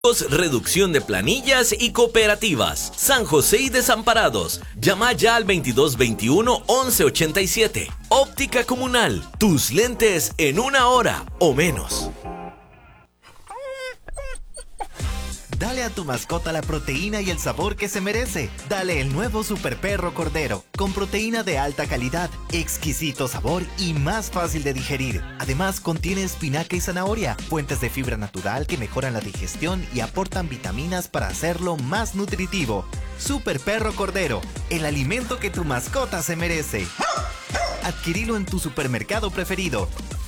Reducción de planillas y cooperativas. San José y Desamparados. Llama ya al 2221-1187. Óptica Comunal. Tus lentes en 1 hora o menos. Dale a tu mascota la proteína y el sabor que se merece. Dale el nuevo Super Perro Cordero, con proteína de alta calidad, exquisito sabor y más fácil de digerir. Además, contiene espinaca y zanahoria, fuentes de fibra natural que mejoran la digestión y aportan vitaminas para hacerlo más nutritivo. Super Perro Cordero, el alimento que tu mascota se merece. Adquirilo en tu supermercado preferido.